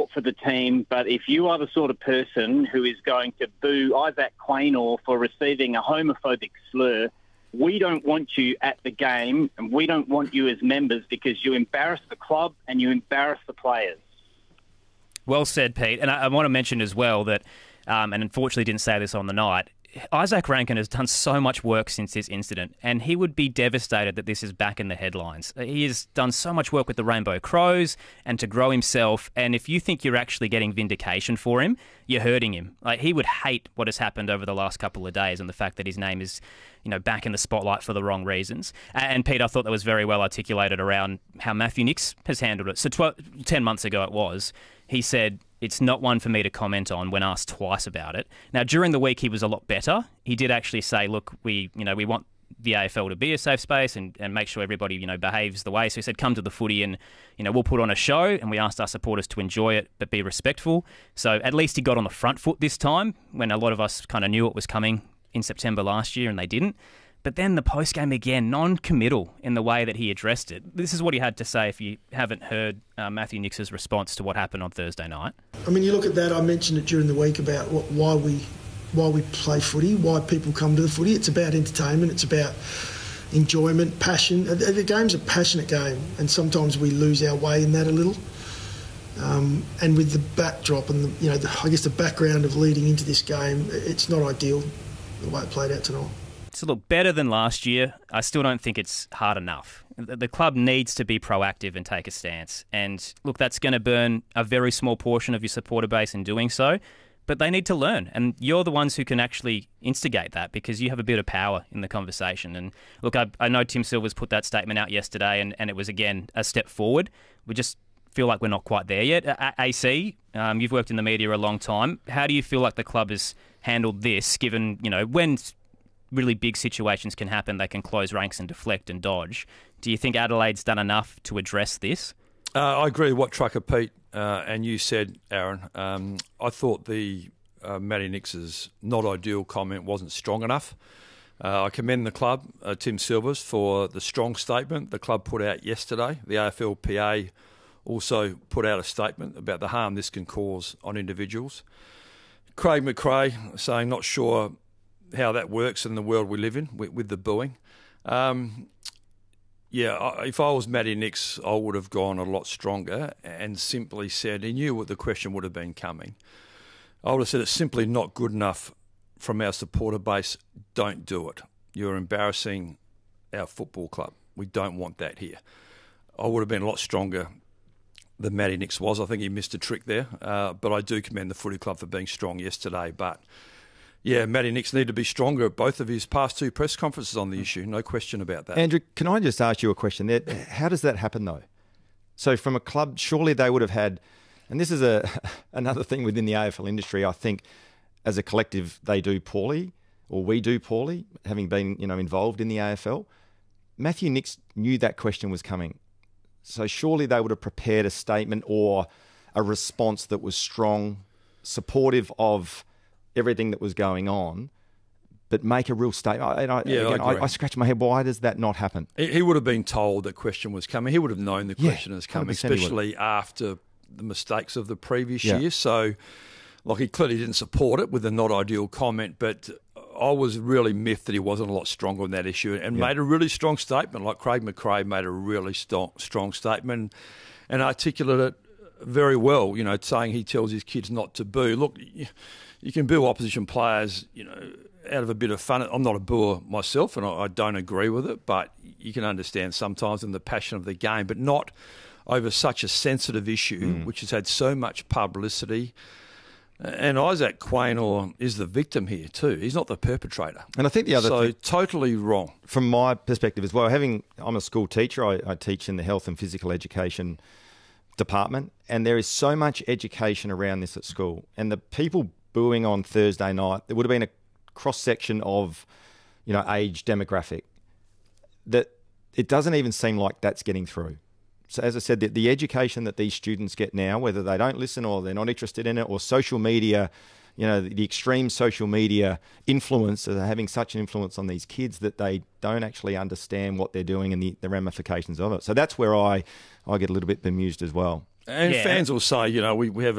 support for the team, but if you are the sort of person who is going to boo Isaac Quaynor for receiving a homophobic slur, we don't want you at the game, and we don't want you as members because you embarrass the club and you embarrass the players. Well said, Pete. And I want to mention as well that, and unfortunately didn't say this on the night, Isaac Rankin has done so much work since this incident, and he would be devastated that this is back in the headlines. He has done so much work with the Rainbow Crows and to grow himself, and if you think you're actually getting vindication for him, you're hurting him. Like, he would hate what has happened over the last couple of days and the fact that his name is, back in the spotlight for the wrong reasons. And Pete, I thought that was very well articulated around how Matthew Nicks has handled it. So 10 months ago it was, he said, "It's not one for me to comment on," when asked twice about it. Now, during the week, he was a lot better. He did actually say, look, we want the AFL to be a safe space and make sure everybody, behaves the way. So he said, come to the footy and, we'll put on a show, and we asked our supporters to enjoy it but be respectful. So at least he got on the front foot this time, when a lot of us kind of knew it was coming in September last year and they didn't. But then the post-game again, non-committal in the way that he addressed it. This is what he had to say if you haven't heard Matthew Nicks' response to what happened on Thursday night. I mean, you look at that, I mentioned it during the week about why we play footy, why people come to the footy. It's about entertainment, it's about enjoyment, passion. The game's a passionate game, and sometimes we lose our way in that a little. And with the backdrop and the background of leading into this game, it's not ideal the way it played out tonight. So look, better than last year. I still don't think it's hard enough. The club needs to be proactive and take a stance. And look, that's going to burn a very small portion of your supporter base in doing so. But they need to learn. And you're the ones who can actually instigate that because you have a bit of power in the conversation. And look, I know Tim Silver's put that statement out yesterday and it was, again, a step forward. We just feel like we're not quite there yet. AC, you've worked in the media a long time. How do you feel like the club has handled this, given, when really big situations can happen, they can close ranks and deflect and dodge? Do you think Adelaide's done enough to address this? I agree with what Trucker Pete and you said, Aaron. I thought the Matty Nicks' not ideal comment wasn't strong enough. I commend the club, Tim Silvers, for the strong statement the club put out yesterday. The AFLPA also put out a statement about the harm this can cause on individuals. Craig McRae saying not sure how that works in the world we live in with the booing. If I was Matty Nicks, I would have gone a lot stronger and simply said, he knew what the question would have been coming. I would have said it's simply not good enough from our supporter base. Don't do it. You're embarrassing our football club. We don't want that here. I would have been a lot stronger than Matty Nicks was. I think he missed a trick there, but I do commend the footy club for being strong yesterday. But yeah, Matty Nicks needed to be stronger at both of his past two press conferences on the issue. No question about that. Andrew, can I just ask you a question there? How does that happen, though? So from a club, surely they would have had, and this is another thing within the AFL industry, I think as a collective they do poorly, or we do poorly, having been involved in the AFL. Matthew Nicks knew that question was coming. So surely they would have prepared a statement or a response that was strong, supportive of everything that was going on, but make a real statement. I scratch my head. Why does that not happen? He would have been told the question was coming. He would have known the question was coming, especially after the mistakes of the previous year. So, he clearly didn't support it with a not ideal comment, but I was really miffed that he wasn't a lot stronger on that issue and made a really strong statement. Like Craig McRae made a really strong statement and articulated it very well, saying he tells his kids not to boo. Look, you can boo opposition players, out of a bit of fun. I'm not a booer myself and I don't agree with it, but you can understand sometimes in the passion of the game, but not over such a sensitive issue, which has had so much publicity. And Isaac Quaynor is the victim here too. He's not the perpetrator. And I think the other thing, totally wrong. From my perspective as well, I'm a school teacher. I teach in the health and physical education department, and there is so much education around this at school. And the people booing on Thursday night, there would have been a cross-section of, age demographic, that it doesn't even seem like that's getting through. So as I said, the education that these students get now, whether they don't listen or they're not interested in it, or social media, the extreme social media influence, are having such an influence on these kids that they don't actually understand what they're doing and the ramifications of it. So that's where I get a little bit bemused as well. And fans will say, we have